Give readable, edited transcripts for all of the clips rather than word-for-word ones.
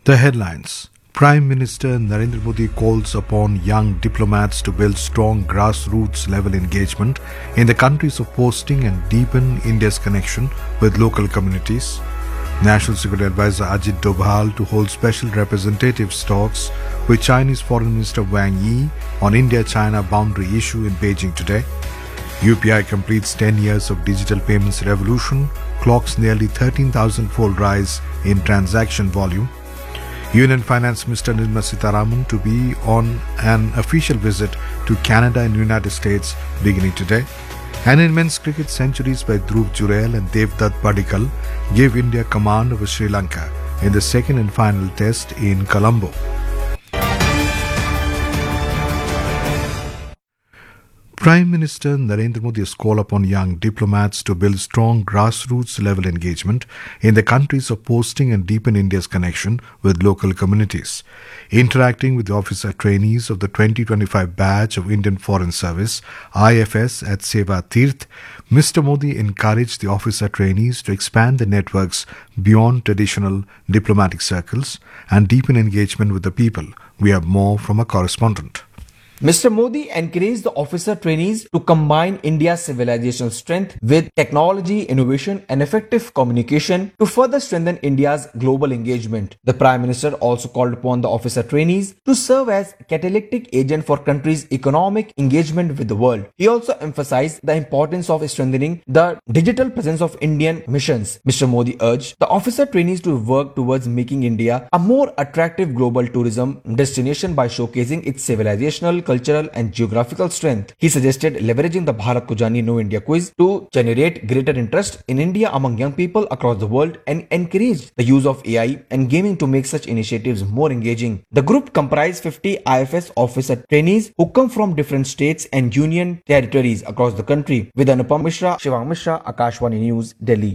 The headlines. Prime Minister Narendra Modi calls upon young diplomats to build strong grassroots level engagement in the countries of posting and deepen India's connection with local communities. National Security Advisor Ajit Doval to hold special representative talks with Chinese Foreign Minister Wang Yi on India-China boundary issue in Beijing today. UPI completes 10 years of digital payments revolution, clocks nearly 13,000-fold rise in transaction volume. Union Finance Minister Nirmala Sitharaman to be on an official visit to Canada and United States beginning today. And in men's cricket, centuries by Dhruv Jurel and Devdutt Padikkal gave India command over Sri Lanka in the second and final test in Colombo. Prime Minister Narendra Modi has called upon young diplomats to build strong grassroots level engagement in the countries of posting and deepen India's connection with local communities. Interacting with the officer trainees of the 2025 batch of Indian Foreign Service, IFS at Seva Tirth, Mr. Modi encouraged the officer trainees to expand their networks beyond traditional diplomatic circles and deepen engagement with the people. We have more from a correspondent. Mr. Modi encouraged the officer trainees to combine India's civilizational strength with technology, innovation and effective communication to further strengthen India's global engagement. The Prime Minister also called upon the officer trainees to serve as catalytic agent for country's economic engagement with the world. He also emphasized the importance of strengthening the digital presence of Indian missions. Mr. Modi urged the officer trainees to work towards making India a more attractive global tourism destination by showcasing its civilizational, cultural and geographical strength. He suggested leveraging the Bharat Ko Janiye Know India quiz to generate greater interest in India among young people across the world and encouraged the use of AI and gaming to make such initiatives more engaging. The group comprised 50 IFS officer trainees who come from different states and union territories across the country. With Anupam Mishra, Shivang Mishra, Akashvani News, Delhi.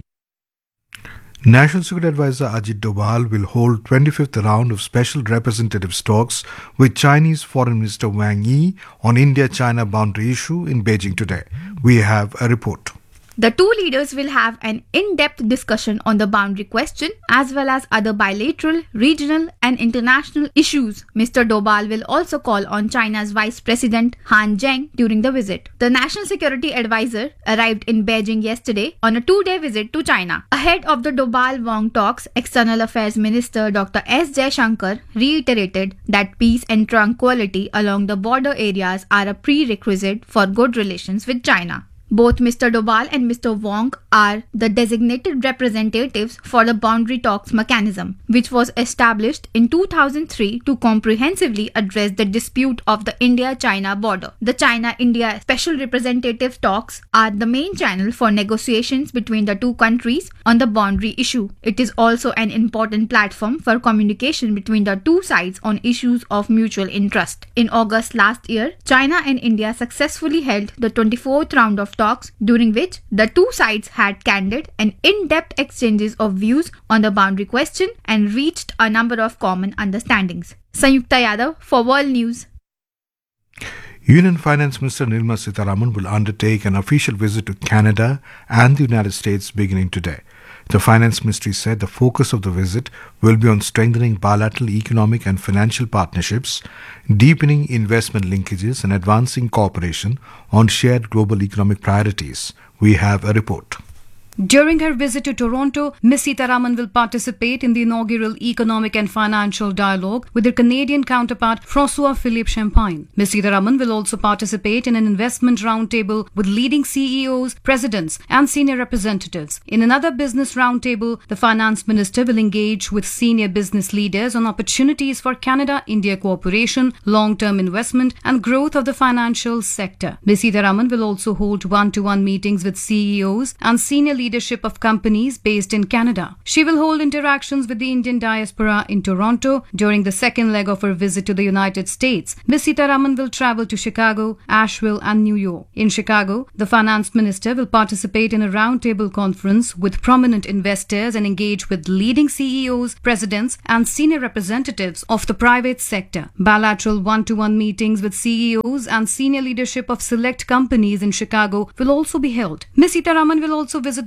National Security Advisor Ajit Doval will hold 25th round of special representative talks with Chinese Foreign Minister Wang Yi on India-China boundary issue in Beijing today. We have a report. The two leaders will have an in-depth discussion on the boundary question as well as other bilateral, regional and international issues. Mr. Doval will also call on China's Vice President Han Zheng during the visit. The National Security Advisor arrived in Beijing yesterday on a two-day visit to China. Ahead of the Doval-Wang talks, External Affairs Minister Dr. S. Jaishankar reiterated that peace and tranquility along the border areas are a prerequisite for good relations with China. Both Mr. Doval and Mr. Wang are the designated representatives for the boundary talks mechanism, which was established in 2003 to comprehensively address the dispute of the India-China border. The China-India Special Representative talks are the main channel for negotiations between the two countries on the boundary issue. It is also an important platform for communication between the two sides on issues of mutual interest. In August last year, China and India successfully held the 24th round of talks, during which the two sides had candid and in-depth exchanges of views on the boundary question and reached a number of common understandings. Sanyukta Yadav for World News. Union Finance Minister Nirmala Sitharaman will undertake an official visit to Canada and the United States beginning today. The Finance Ministry said the focus of the visit will be on strengthening bilateral economic and financial partnerships, deepening investment linkages and advancing cooperation on shared global economic priorities. We have a report. During her visit to Toronto, Ms. Sitharaman will participate in the inaugural Economic and Financial Dialogue with her Canadian counterpart François-Philippe Champagne. Ms. Sitharaman will also participate in an investment roundtable with leading CEOs, presidents and senior representatives. In another business roundtable, the Finance Minister will engage with senior business leaders on opportunities for Canada-India cooperation, long-term investment and growth of the financial sector. Ms. Sitharaman will also hold one-to-one meetings with CEOs and senior leadership of companies based in Canada. She will hold interactions with the Indian diaspora in Toronto during the second leg of her visit to the United States. Ms. Sitharaman will travel to Chicago, Asheville and New York. In Chicago, the Finance Minister will participate in a roundtable conference with prominent investors and engage with leading CEOs, presidents and senior representatives of the private sector. Bilateral one-to-one meetings with CEOs and senior leadership of select companies in Chicago will also be held. Ms. Sitharaman will also visit the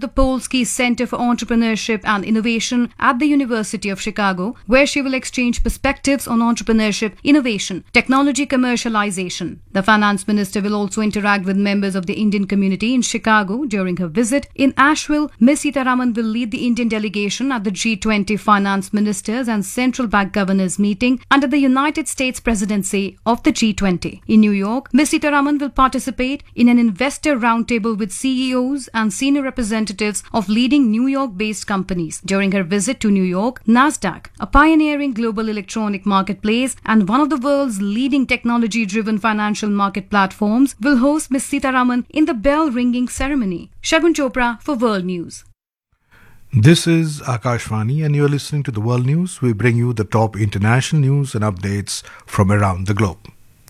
Polsky Center for Entrepreneurship and Innovation at the University of Chicago, where she will exchange perspectives on entrepreneurship, innovation, technology commercialization. The finance minister will also interact with members of the Indian community in Chicago during her visit. In Asheville, Ms. Sitharaman will lead the Indian delegation at the G20 finance ministers and central bank governors meeting under the United States presidency of the G20. In New York, Ms. Sitharaman will participate in an investor roundtable with CEOs and senior representatives of leading New York-based companies. During her visit to New York, Nasdaq, a pioneering global electronic marketplace and one of the world's leading technology-driven financial market platforms, will host Ms. Sitharaman in the bell-ringing ceremony. Shagun Chopra for World News. This is Akashvani and you are listening to the World News. We bring you the top international news and updates from around the globe.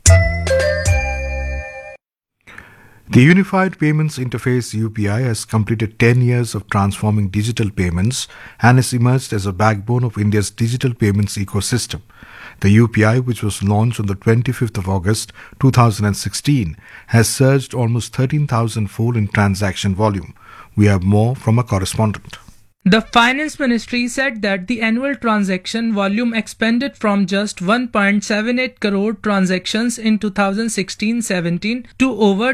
The Unified Payments Interface UPI has completed 10 years of transforming digital payments and has emerged as a backbone of India's digital payments ecosystem. The UPI, which was launched on the 25th of August 2016, has surged almost 13,000-fold in transaction volume. We have more from a correspondent. The Finance Ministry said that the annual transaction volume expanded from just 1.78 crore transactions in 2016-17 to over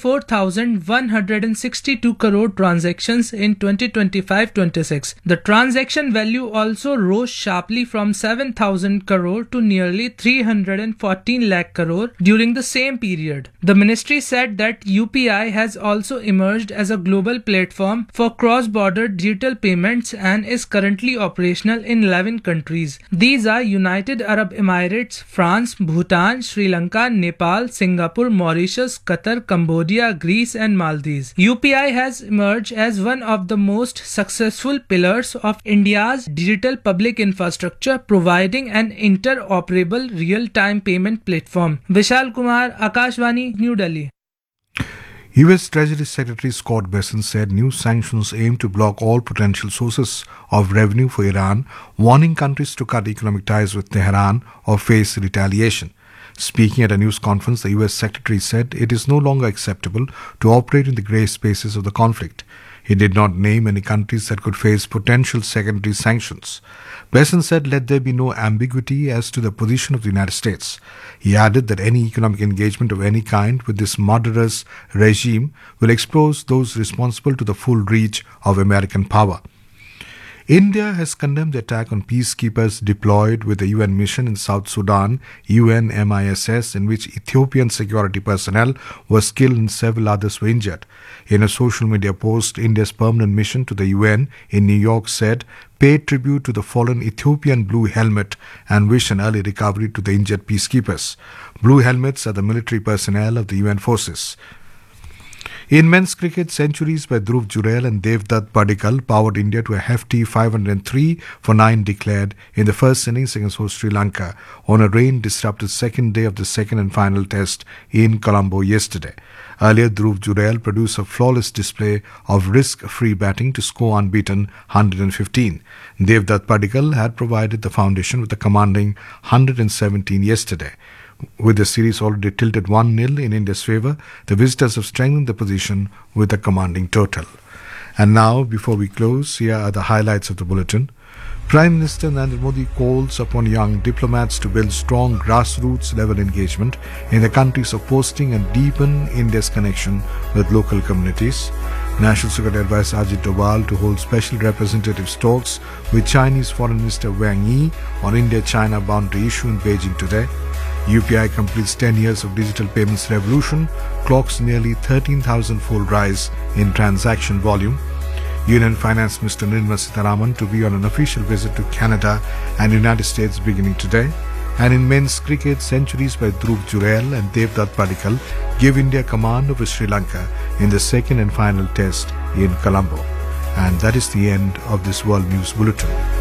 24,162 crore transactions in 2025-26. The transaction value also rose sharply from 7,000 crore to nearly 314 lakh crore during the same period. The ministry said that UPI has also emerged as a global platform for cross-border digital payments and is currently operational in 11 countries. These are United Arab Emirates, France, Bhutan, Sri Lanka, Nepal, Singapore, Mauritius, Qatar, Cambodia, Greece and Maldives. UPI has emerged as one of the most successful pillars of India's digital public infrastructure, providing an interoperable real-time payment platform. Vishal Kumar, Akashvani, New Delhi. U.S. Treasury Secretary Scott Bessent said new sanctions aim to block all potential sources of revenue for Iran, warning countries to cut economic ties with Tehran or face retaliation. Speaking at a news conference, the U.S. Secretary said it is no longer acceptable to operate in the grey spaces of the conflict. He did not name any countries that could face potential secondary sanctions. Bessent said, "Let there be no ambiguity as to the position of the United States." He added that any economic engagement of any kind with this murderous regime will expose those responsible to the full reach of American power. India has condemned the attack on peacekeepers deployed with the UN mission in South Sudan, UNMISS, in which Ethiopian security personnel were killed and several others were injured. In a social media post, India's permanent mission to the UN in New York said, "Pay tribute to the fallen Ethiopian Blue Helmet and wish an early recovery to the injured peacekeepers." Blue Helmets are the military personnel of the UN forces. In men's cricket, centuries by Dhruv Jurel and Devdutt Padikkal powered India to a hefty 503 for 9 declared in the first innings against host Sri Lanka on a rain-disrupted second day of the second and final test in Colombo yesterday. Earlier, Dhruv Jurel produced a flawless display of risk-free batting to score unbeaten 115. Devdutt Padikkal had provided the foundation with a commanding 117 yesterday. With the series already tilted 1-0 in India's favour, the visitors have strengthened the position with a commanding total. And now, before we close, here are the highlights of the bulletin. Prime Minister Narendra Modi calls upon young diplomats to build strong grassroots-level engagement in the countries of posting and deepen India's connection with local communities. National Security Advisor Ajit Doval to hold special representatives talks with Chinese Foreign Minister Wang Yi on India-China boundary issue in Beijing today. UPI completes 10 years of digital payments revolution, clocks nearly 13,000-fold rise in transaction volume. Union Finance Minister Nirmala Sitharaman to be on an official visit to Canada and United States beginning today. And in men's cricket, centuries by Dhruv Jurel and Devdutt Padikkal give India command over Sri Lanka in the second and final test in Colombo. And that is the end of this World News Bulletin.